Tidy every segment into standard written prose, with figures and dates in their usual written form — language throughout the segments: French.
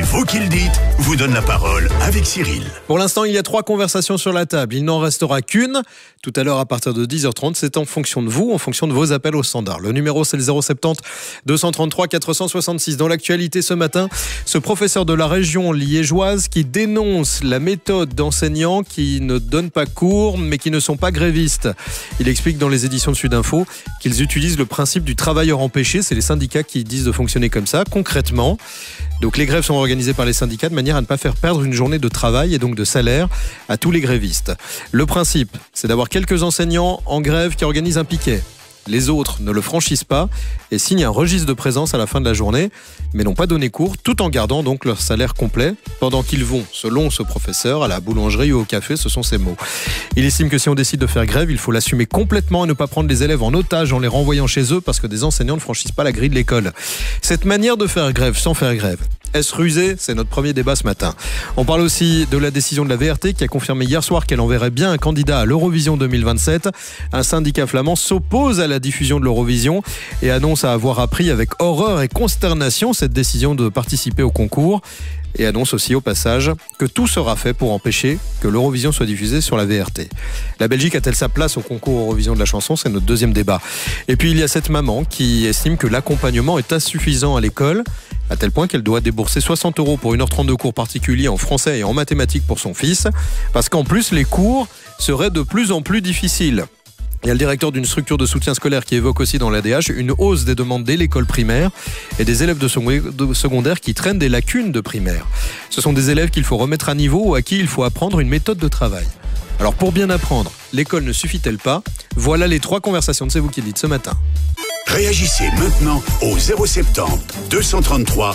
Vous qui le dites vous donne la parole avec Cyril. Pour l'instant, il y a 3 conversations sur la table. Il n'en restera qu'une. Tout à l'heure, à partir de 10h30, c'est en fonction de vous, en fonction de vos appels au standard. Le numéro, c'est le 070 233 466. Dans l'actualité ce matin, ce professeur de la région liégeoise qui dénonce la méthode d'enseignants qui ne donnent pas cours, mais qui ne sont pas grévistes. Il explique dans les éditions de Sudinfo qu'ils utilisent le principe du travailleur empêché. C'est les syndicats qui disent de fonctionner comme ça. Concrètement, donc les grèves sont organisées par les syndicats de manière à ne pas faire perdre une journée de travail et donc de salaire à tous les grévistes. Le principe, c'est d'avoir quelques enseignants en grève qui organisent un piquet. Les autres ne le franchissent pas et signent un registre de présence à la fin de la journée, mais n'ont pas donné cours, tout en gardant donc leur salaire complet, pendant qu'ils vont, selon ce professeur, à la boulangerie ou au café, ce sont ses mots. Il estime que si on décide de faire grève, il faut l'assumer complètement et ne pas prendre les élèves en otage en les renvoyant chez eux parce que des enseignants ne franchissent pas la grille de l'école. Cette manière de faire grève sans faire grève, est-ce rusé ? C'est notre premier débat ce matin. On parle aussi de la décision de la VRT qui a confirmé hier soir qu'elle enverrait bien un candidat à l'Eurovision 2027. Un syndicat flamand s'oppose à la diffusion de l'Eurovision et annonce avoir appris avec horreur et consternation cette décision de participer au concours. Et annonce aussi au passage que tout sera fait pour empêcher que l'Eurovision soit diffusée sur la VRT. La Belgique a-t-elle sa place au concours Eurovision de la chanson ? C'est notre deuxième débat. Et puis il y a cette maman qui estime que l'accompagnement est insuffisant à l'école, à tel point qu'elle doit débourser 60 € pour 1h30 de cours particuliers en français et en mathématiques pour son fils, parce qu'en plus les cours seraient de plus en plus difficiles. Il y a le directeur d'une structure de soutien scolaire qui évoque aussi dans l'ADH une hausse des demandes dès l'école primaire et des élèves de secondaire qui traînent des lacunes de primaire. Ce sont des élèves qu'il faut remettre à niveau ou à qui il faut apprendre une méthode de travail. Alors pour bien apprendre, l'école ne suffit-elle pas ? Voilà les 3 conversations de C'est vous qui le dites ce matin. Réagissez maintenant au 070 233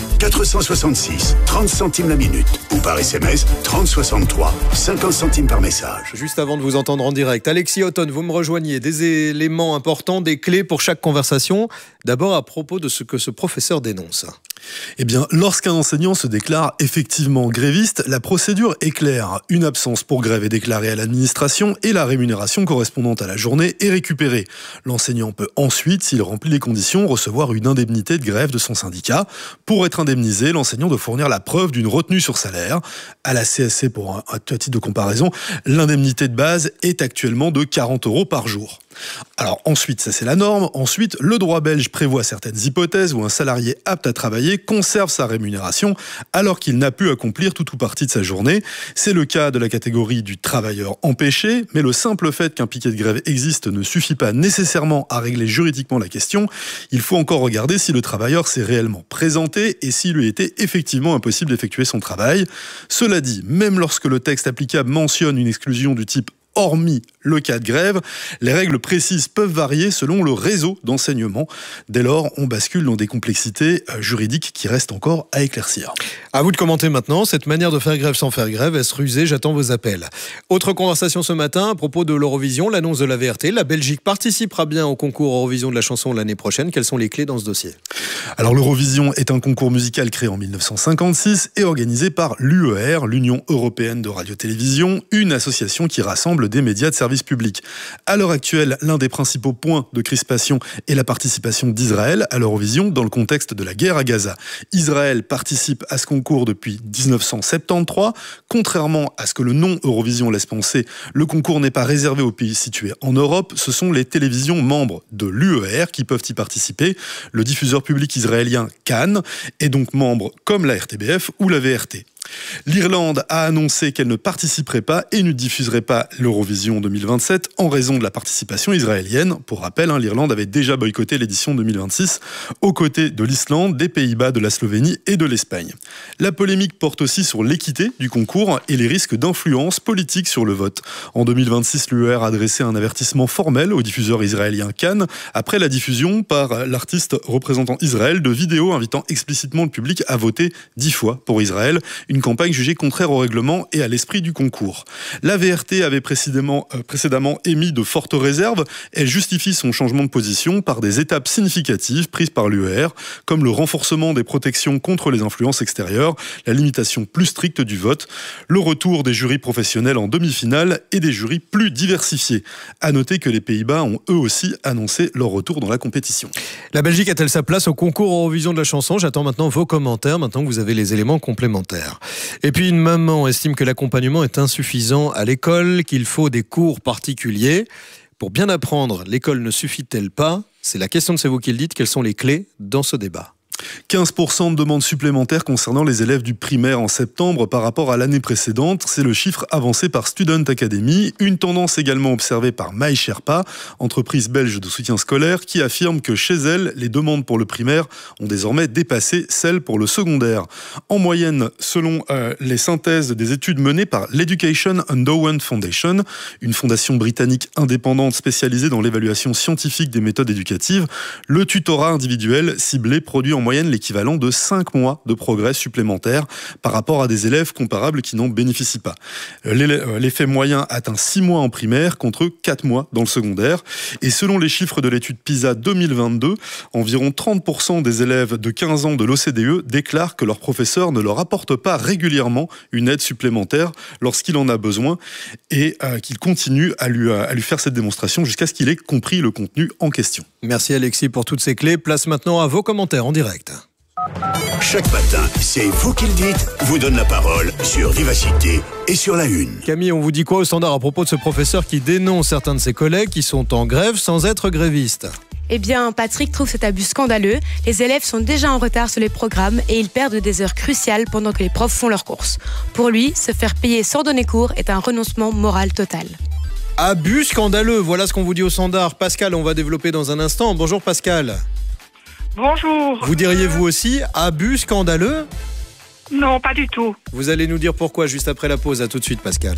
466 30 centimes la minute ou par SMS 3063 50 centimes par message. Juste avant de vous entendre en direct, Alexis Houghton, vous me rejoignez. Des éléments importants, des clés pour chaque conversation. D'abord à propos de ce que ce professeur dénonce. Eh bien, lorsqu'un enseignant se déclare effectivement gréviste, la procédure est claire. Une absence pour grève est déclarée à l'administration et la rémunération correspondante à la journée est récupérée. L'enseignant peut ensuite, s'il remplit les conditions, recevoir une indemnité de grève de son syndicat. Pour être indemnisé, l'enseignant doit fournir la preuve d'une retenue sur salaire. À la CSC, pour un titre de comparaison, l'indemnité de base est actuellement de 40 € par jour. Alors ensuite, ça c'est la norme. Ensuite, le droit belge prévoit certaines hypothèses où un salarié apte à travailler conserve sa rémunération alors qu'il n'a pu accomplir tout ou partie de sa journée. C'est le cas de la catégorie du travailleur empêché, mais le simple fait qu'un piquet de grève existe ne suffit pas nécessairement à régler juridiquement la question. Il faut encore regarder si le travailleur s'est réellement présenté et s'il lui était effectivement impossible d'effectuer son travail. Cela dit, même lorsque le texte applicable mentionne une exclusion du type hormis le cas de grève, les règles précises peuvent varier selon le réseau d'enseignement. Dès lors, on bascule dans des complexités juridiques qui restent encore à éclaircir. À vous de commenter maintenant, cette manière de faire grève sans faire grève, est-ce rusé ? J'attends vos appels. Autre conversation ce matin à propos de l'Eurovision, l'annonce de la VRT. La Belgique participera bien au concours Eurovision de la chanson l'année prochaine. Quelles sont les clés dans ce dossier ? Alors l'Eurovision est un concours musical créé en 1956 et organisé par l'UER, l'Union Européenne de Radio-Télévision, une association qui rassemble des médias de service public. À l'heure actuelle, l'un des principaux points de crispation est la participation d'Israël à l'Eurovision dans le contexte de la guerre à Gaza. Israël participe à ce concours depuis 1973. Contrairement à ce que le nom Eurovision laisse penser, le concours n'est pas réservé aux pays situés en Europe. Ce sont les télévisions membres de l'UER qui peuvent y participer. Le diffuseur public israélien Cannes est donc membre comme la RTBF ou la VRT. L'Irlande a annoncé qu'elle ne participerait pas et ne diffuserait pas l'Eurovision 2027 en raison de la participation israélienne. Pour rappel, l'Irlande avait déjà boycotté l'édition 2026 aux côtés de l'Islande, des Pays-Bas, de la Slovénie et de l'Espagne. La polémique porte aussi sur l'équité du concours et les risques d'influence politique sur le vote. En 2026, l'UER a adressé un avertissement formel au diffuseur israélien Cannes après la diffusion par l'artiste représentant Israël de vidéos invitant explicitement le public à voter 10 fois pour Israël. Une une campagne jugée contraire au règlement et à l'esprit du concours. La VRT avait précédemment émis de fortes réserves. Elle justifie son changement de position par des étapes significatives prises par l'UER, comme le renforcement des protections contre les influences extérieures, la limitation plus stricte du vote, le retour des jurys professionnels en demi-finale et des jurys plus diversifiés. À noter que les Pays-Bas ont eux aussi annoncé leur retour dans la compétition. La Belgique a-t-elle sa place au concours Eurovision de la chanson ? J'attends maintenant vos commentaires, maintenant que vous avez les éléments complémentaires. Et puis une maman estime que l'accompagnement est insuffisant à l'école, qu'il faut des cours particuliers. Pour bien apprendre, l'école ne suffit-elle pas ? C'est la question de C'est vous qui le dites. Quelles sont les clés dans ce débat ? 15% de demandes supplémentaires concernant les élèves du primaire en septembre par rapport à l'année précédente. C'est le chiffre avancé par Student Academy. Une tendance également observée par My Sherpa, entreprise belge de soutien scolaire, qui affirme que chez elle, les demandes pour le primaire ont désormais dépassé celles pour le secondaire. En moyenne, selon les synthèses des études menées par l'Education Endowment Foundation, une fondation britannique indépendante spécialisée dans l'évaluation scientifique des méthodes éducatives, le tutorat individuel ciblé produit en moyenne l'équivalent de 5 mois de progrès supplémentaires par rapport à des élèves comparables qui n'en bénéficient pas. L'effet moyen atteint 6 mois en primaire contre 4 mois dans le secondaire. Et selon les chiffres de l'étude PISA 2022, environ 30% des élèves de 15 ans de l'OCDE déclarent que leur professeur ne leur apporte pas régulièrement une aide supplémentaire lorsqu'il en a besoin et qu'il continue à lui faire cette démonstration jusqu'à ce qu'il ait compris le contenu en question. Merci Alexis pour toutes ces clés. Place maintenant à vos commentaires en direct. Chaque matin, C'est vous qui le dites, vous donne la parole sur Vivacité et sur La Une. Camille, on vous dit quoi au standard à propos de ce professeur qui dénonce certains de ses collègues qui sont en grève sans être grévistes ? Eh bien, Patrick trouve cet abus scandaleux. Les élèves sont déjà en retard sur les programmes et ils perdent des heures cruciales pendant que les profs font leurs courses. Pour lui, se faire payer sans donner cours est un renoncement moral total. Abus scandaleux, voilà ce qu'on vous dit au standard. Pascal, on va développer dans un instant. Bonjour Pascal. Bonjour. Vous diriez vous aussi abus scandaleux ? Non, pas du tout. Vous allez nous dire pourquoi juste après la pause. À tout de suite Pascal.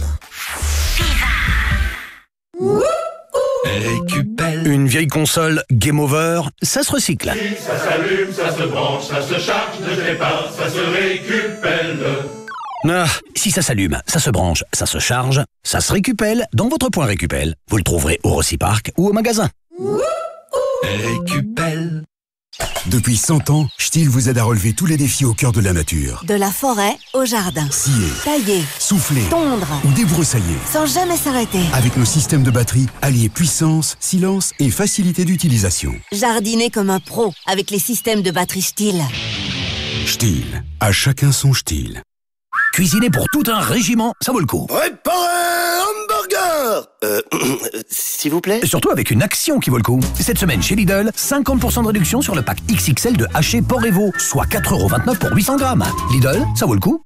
Récupère une vieille console Game Over, ça se recycle. Si ça s'allume, ça se branche, ça se charge, ne sais pas, ça se récupère. Ah, si ça s'allume, ça se branche, ça se charge, ça se récupère dans votre point Récupel. Vous le trouverez au Rossi-Park ou au magasin. Récupel. Depuis 100 ans, Stihl vous aide à relever tous les défis au cœur de la nature. De la forêt au jardin. Scier, tailler, souffler, tondre ou débroussailler. Sans jamais s'arrêter. Avec nos systèmes de batterie, alliés puissance, silence et facilité d'utilisation. Jardiner comme un pro avec les systèmes de batterie Stihl. Stihl, à chacun son Stihl. Cuisiner pour tout un régiment, ça vaut le coup. Préparez hamburger s'il vous plaît. Surtout avec une action qui vaut le coup. Cette semaine chez Lidl, 50% de réduction sur le pack XXL de haché porc et veau, soit 4,29€ pour 800 grammes. Lidl, ça vaut le coup.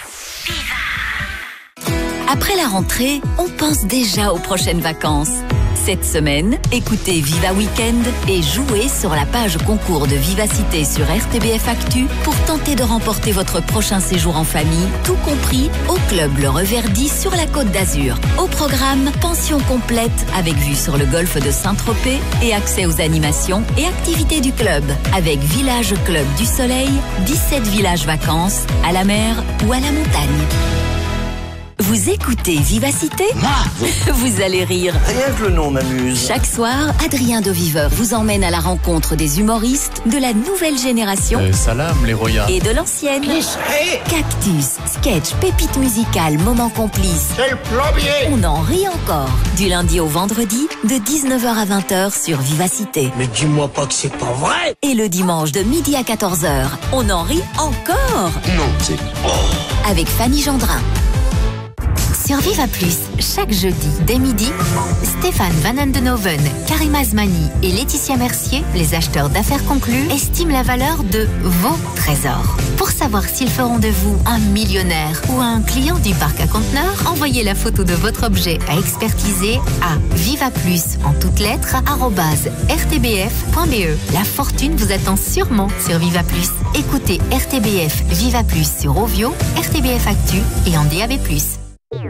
Après la rentrée, on pense déjà aux prochaines vacances. Cette semaine, écoutez Viva Weekend et jouez sur la page concours de Vivacité sur RTBF Actu pour tenter de remporter votre prochain séjour en famille, tout compris au club Le Reverdy sur la Côte d'Azur. Au programme, pension complète avec vue sur le golfe de Saint-Tropez et accès aux animations et activités du club avec Village Club du Soleil, 17 villages vacances, à la mer ou à la montagne. Vous écoutez Vivacité ? Vous allez rire. Rien que le nom m'amuse. Chaque soir, Adrien Doviveur vous emmène à la rencontre des humoristes de la nouvelle génération salam les royas et de l'ancienne. Cactus, sketch, pépites musicales, moments complices. C'est le plombier. On en rit encore. Du lundi au vendredi, de 19h à 20h sur Vivacité. Mais dis-moi pas que c'est pas vrai. Et le dimanche de midi à 14h, on en rit encore. Non, c'est... Avec Fanny Gendrin. Sur Viva Plus, chaque jeudi, dès midi, Stéphane Van Andenoven, Karim Azmani et Laetitia Mercier, les acheteurs d'affaires conclus, estiment la valeur de vos trésors. Pour savoir s'ils feront de vous un millionnaire ou un client du parc à conteneurs, envoyez la photo de votre objet à expertiser à vivaplus en toutes lettres @rtbf.be. La fortune vous attend sûrement sur Viva Plus. Écoutez RTBF Viva Plus sur Ovio, RTBF Actu et en DAB+.